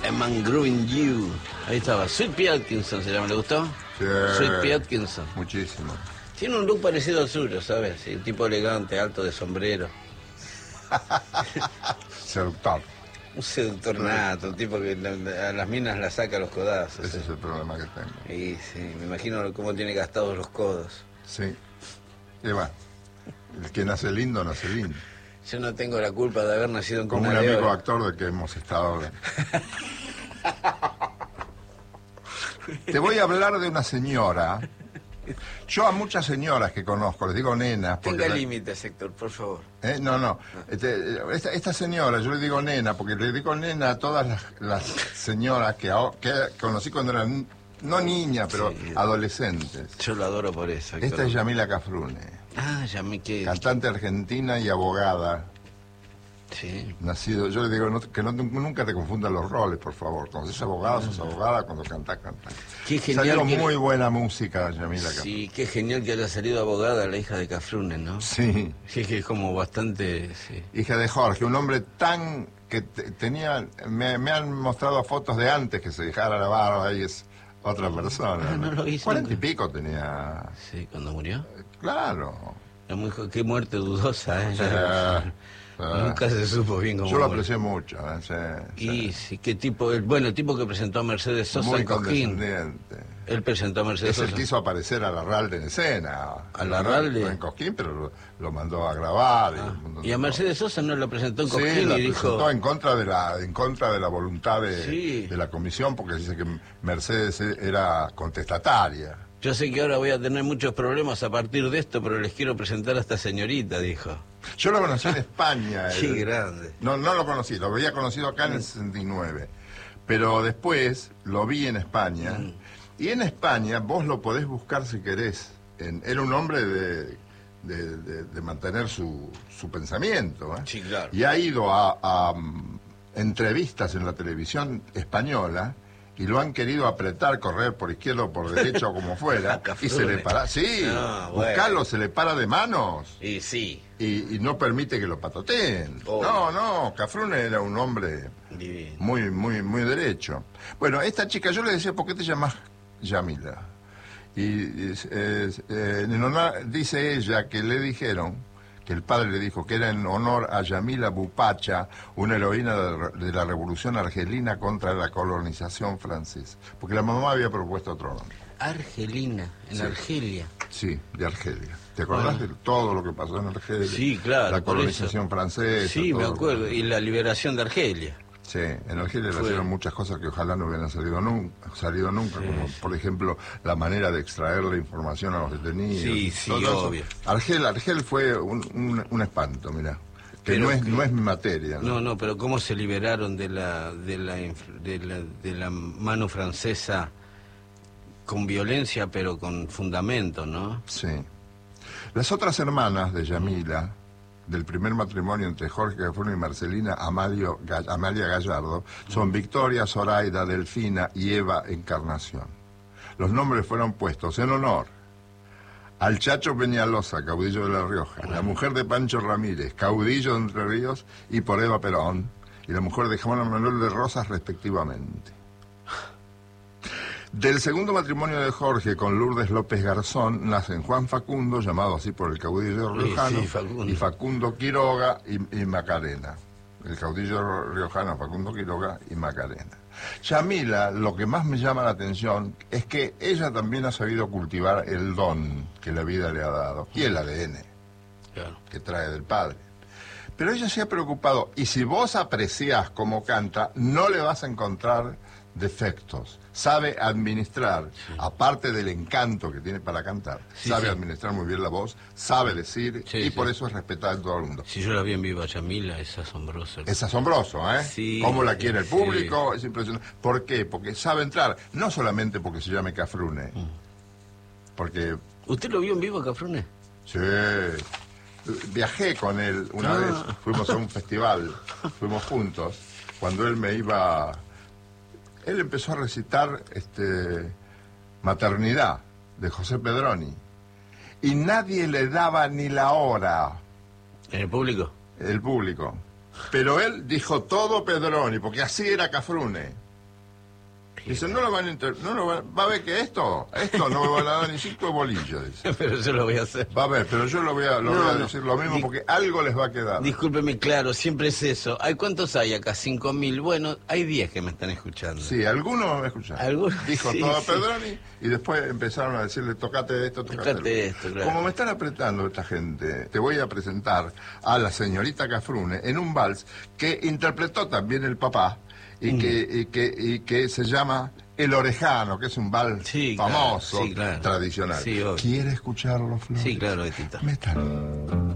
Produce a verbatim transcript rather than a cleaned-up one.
I'm Ungrooving You. Ahí estaba. Sweet Pea Atkinson se llama, ¿le gustó? Sí. Sweet Pea Atkinson. Muchísimo. Tiene un look parecido al suyo, ¿sabes? Sí, un tipo elegante, alto, de sombrero. Seductor. Un seductor nato, un tipo que a las minas las saca a los codazos. Ese ¿sí? es el problema que tengo. Y sí, me imagino cómo tiene gastados los codos. Sí. Y bueno, el que nace lindo, nace lindo. Yo no tengo la culpa de haber nacido en Como cuna un de amigo oro. actor del que hemos estado hablando. Te voy a hablar de una señora. Yo a muchas señoras que conozco les digo nenas. porque Tenga la- límites, Héctor, por favor. ¿Eh? No, no. Este, esta, esta señora, yo le digo nena, porque le digo nena a todas las, las señoras que, aho- que conocí cuando eran, no niñas, pero Sí. adolescentes. Yo lo adoro por eso, Héctor. Esta es Yamila Cafrune, Ah, ya me quedé. cantante argentina y abogada. Sí. Nacido, yo le digo no- que no- nunca te confundan los roles, por favor. Cuando sos abogado, sos abogada, cuando cantás, cantás. Qué genial Salió que- muy buena música, Yamila Cafrune. Sí, qué genial que haya salido abogada la hija de Cafrune, ¿no? Sí. Sí, que es como bastante... Sí. Hija de Jorge, un hombre tan que te- tenía, me, me han mostrado fotos de antes que se dejara la barba y es otra persona. Ah, no lo vi Cuarenta y nunca. pico tenía, Sí, cuando murió. claro. Es muy jo- qué muerte dudosa, ¿eh? Sí, sí. Nunca se supo bien cómo Yo lo murió. aprecié mucho. ¿eh? Sí, sí. Y sí, qué tipo... el- Bueno, el tipo que presentó a Mercedes Sosa Muy en Coquín. condescendiente. Él presentó a Mercedes Es el Sosa. que hizo aparecer a Larralde en escena. ¿A Larralde? No en Cosquín, pero lo, lo mandó a grabar. y, Ah, un montón y de a Mercedes Sosa no la presentó en cosas. Coquín Sí, la y presentó dijo... en contra de la en contra de la voluntad de, Sí. de la comisión, porque dice que Mercedes era contestataria. Yo sé que ahora voy a tener muchos problemas a partir de esto, pero les quiero presentar a esta señorita, dijo. Yo lo conocí en España. Qué el- grande. No, no lo conocí, lo había conocido acá en el sesenta y nueve. Pero después lo vi en España. Mm. Y en España vos lo podés buscar si querés. En- era un hombre de, de, de- de mantener su, su pensamiento. ¿eh? Sí, claro. Y ha ido a, a, mm, entrevistas en la televisión española. Y lo han querido apretar, correr por izquierda o por derecha o como fuera. Y se le para. Sí, No, bueno. buscalo, se le para de manos. Y sí, Y, y no permite que lo patoteen. Oh. No, no, Cafrune era un hombre divino. muy, muy, muy derecho. Bueno, esta chica, yo le decía, ¿por qué te llamas Yamila? Y es- es- eh, en honor- dice ella que le dijeron, que el padre le dijo que era en honor a Yamila Bupacha, una heroína de la- de la revolución argelina contra la colonización francesa. Porque la mamá había propuesto otro nombre. Argelina, en Sí. Argelia. Sí, de Argelia. ¿Te acordás Bueno. de todo lo que pasó en Argelia? Sí, claro, La por colonización eso. francesa. Sí, me todo lo- acuerdo. Y la liberación de Argelia. Sí, en Argelia le Fue- hicieron muchas cosas que ojalá no hubieran salido nunca, salido nunca Sí, como sí. por ejemplo la manera de extraer la información a los detenidos. Sí, sí, Todo eso. obvio. Argel, Argel fue un, un- un espanto, mira, que Pero no es que- no es mi materia. No, no, pero cómo se liberaron de la de la inf- de la, de la mano francesa con violencia, pero con fundamento, ¿no? Sí. Las otras hermanas de Yamila, del primer matrimonio entre Jorge Cafrune y Marcelina Amalia, Ga- Amalia Gallardo, son Victoria, Zoraida, Delfina y Eva Encarnación. Los nombres fueron puestos en honor al Chacho Peñalosa, caudillo de La Rioja, la mujer de Pancho Ramírez, caudillo de Entre Ríos, y por Eva Perón, y la mujer de Juan Manuel de Rosas, respectivamente. Del segundo matrimonio de Jorge con Lourdes López Garzón nacen Juan Facundo, llamado así por el caudillo Sí, riojano, sí, Facundo. y Facundo Quiroga y, y Macarena. El caudillo riojano Facundo Quiroga y Macarena. Yamila, lo que más me llama la atención es que ella también ha sabido cultivar el don que la vida le ha dado y el A D N Claro. que trae del padre. Pero ella se ha preocupado, y si vos apreciás cómo canta, no le vas a encontrar defectos. Sabe administrar, aparte del encanto que tiene para cantar, Sí, sabe sí. administrar muy bien la voz, sabe decir, Sí, y sí. por eso es respetada en todo el mundo. Si yo la vi en vivo a Yamila, es asombroso. Es asombroso, ¿eh? Sí, Cómo la quiere el sí. público, es impresionante. ¿Por qué? Porque sabe entrar, no solamente porque se llame Cafrune, Mm. porque, ¿Usted lo vio en vivo a Cafrune? sí, viajé con él una Ah. vez, fuimos a un festival, fuimos juntos, cuando él me iba, él empezó a recitar este, Maternidad, de José Pedroni, y nadie le daba ni la hora, ¿En el público? el público. Pero él dijo todo Pedroni, porque así era Cafrune. Dice, no lo van a inter... no lo van... va a ver que esto, esto no me van a dar ni cinco bolillos, dice. Pero yo lo voy a hacer. Va a ver, pero yo lo voy a, lo No, voy a no. decir lo mismo Di- porque algo les va a quedar. Discúlpeme, claro, siempre es eso. ¿Hay cuántos hay acá? Cinco mil. Bueno, hay diez que me están escuchando. Sí, algunos me escucharon. Algunos, Dijo sí, todo sí. Pedroni y después empezaron a decirle, tocate esto, tocate, Tocate lo- esto, claro. Como me están apretando esta gente, te voy a presentar a la señorita Cafrune en un vals que interpretó también el papá y, Mm. que, y, que, y que se llama El Orejano, que es un vals Sí, claro, famoso, sí, claro. tradicional. Sí, obvio. ¿Quiere escucharlo, Flor? Sí, claro, Betito. Métalo.